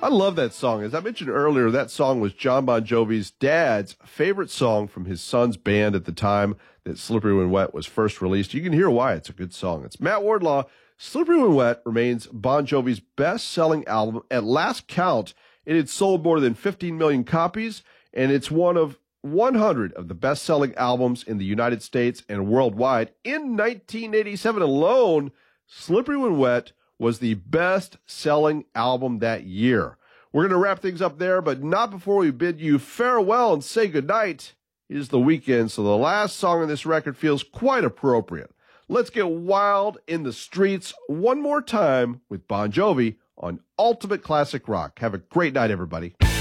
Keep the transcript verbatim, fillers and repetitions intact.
I love that song. As I mentioned earlier, that song was John Bon Jovi's dad's favorite song from his son's band at the time that Slippery When Wet was first released. You can hear why it's a good song. It's Matt Wardlaw. Slippery When Wet remains Bon Jovi's best-selling album. At last count, it had sold more than fifteen million copies, and it's one of one hundred of the best-selling albums in the United States and worldwide. In nineteen eighty-seven alone, Slippery When Wet was the best-selling album that year. We're going to wrap things up there, but not before we bid you farewell and say goodnight. It is the weekend, so the last song on this record feels quite appropriate. Let's get wild in the streets one more time with Bon Jovi on Ultimate Classic Rock. Have a great night, everybody.